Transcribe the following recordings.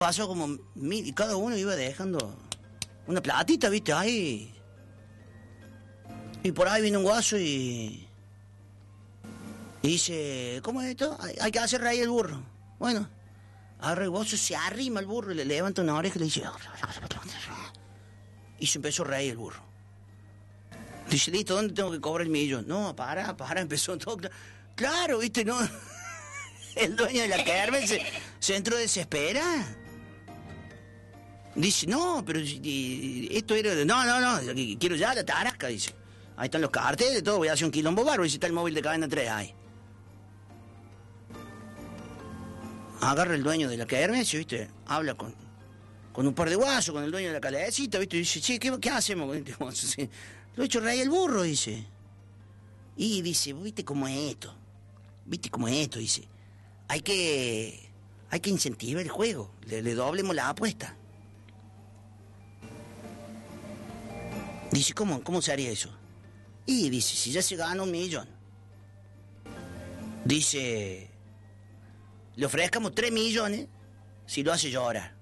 pasó como mil y cada uno iba dejando una platita, ¿viste? Ahí. Y por ahí vino un guaso y dice, ¿cómo es esto? Hay que hacer reír el burro. Bueno, agarra el guaso, se arrima el burro y le levanta una oreja y le dice... Y se empezó a reír el burro. Dice, listo, ¿dónde tengo que cobrar el millón? No, para, empezó todo... Claro, ¿viste? No. El dueño de la kermés se entró desesperado. Dice, no, pero esto era... No, quiero ya la tarasca, dice. Ahí están los carteles, todo, voy a hacer un quilombo bárbaro. Dice, está el móvil de cadena 3 ahí. Agarra el dueño de la kermés, ¿viste? Habla con un par de guasos, con el dueño de la calecita, ¿viste? Y dice, che, ¿qué hacemos con este guaso? Sí. Lo he hecho reír el burro, dice. Y dice, ¿viste cómo es esto? Dice. Hay que incentivar el juego. Le doblemos la apuesta. Dice, ¿cómo se haría eso? Y dice, si ya se gana 1 millón. Dice, le ofrezcamos 3 millones si lo hace llorar.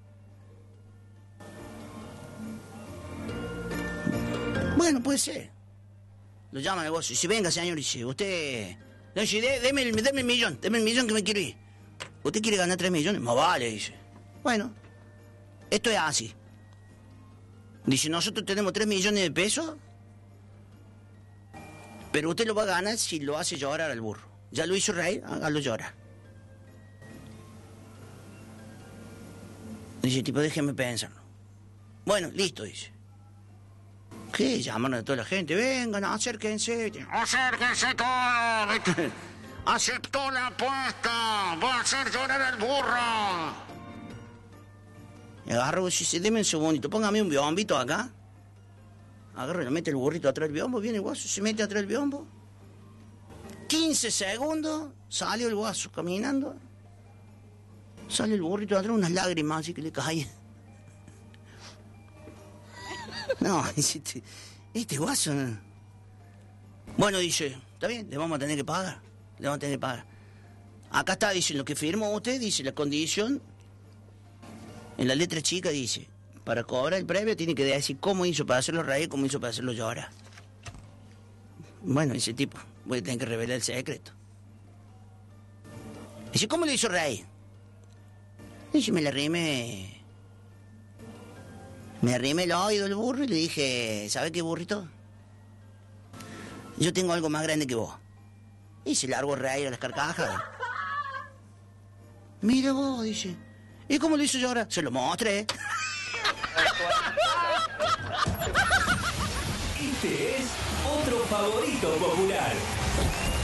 Bueno, puede ser. Lo llama al negocio. Dice, venga, señor, dice, usted... No, dice, deme el millón que me quiero ir. ¿Usted quiere ganar 3 millones? Más vale, dice. Bueno, esto es así. Dice, nosotros tenemos 3 millones de pesos, pero usted lo va a ganar si lo hace llorar al burro. Ya lo hizo reír, hágalo llorar. Dice, tipo, déjeme pensarlo. Bueno, listo, dice. ¿Qué? Llamaron a toda la gente. Vengan, acérquense. Acérquense todos. Aceptó la apuesta. Va a hacer llorar al burro. Y agarro y dice, deme un segundito. Póngame un biombito acá. Agarro y le mete el burrito atrás del biombo. Viene el guaso, se mete atrás del biombo. 15 segundos. Salió el guaso caminando. Sale el burrito atrás, unas lágrimas así que le caen. No, dice, este guaso... No. Bueno, dice, está bien, le vamos a tener que pagar. Acá está, dice, lo que firmó usted, dice, la condición. En la letra chica dice, para cobrar el premio tiene que decir cómo hizo para hacerlo reír, cómo hizo para hacerlo llorar. Bueno, dice tipo, voy a tener que revelar el secreto. Dice, ¿cómo le hizo reír? Dice, me arrimé el oído el burro y le dije, ¿sabe qué, burrito? Yo tengo algo más grande que vos. Y se largó a reír a las carcajadas. Mira vos, dice. ¿Y cómo lo hizo llorar? Se lo mostré. Este es otro favorito popular.